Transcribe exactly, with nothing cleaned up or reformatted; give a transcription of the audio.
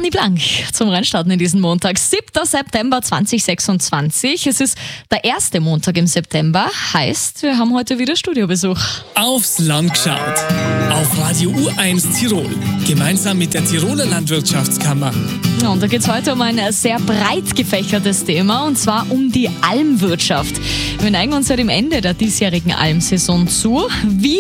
Anni Blank zum Reinstarten in diesen Montag, siebter September zweitausendsechsundzwanzig. Es ist der erste Montag im September, heißt, wir haben heute wieder Studiobesuch. Aufs Land geschaut. Auf Radio U eins Tirol. Gemeinsam mit der Tiroler Landwirtschaftskammer. Ja, und da geht es heute um ein sehr breit gefächertes Thema, und zwar um die Almwirtschaft. Wir neigen uns ja dem Ende der diesjährigen Almsaison zu. Wie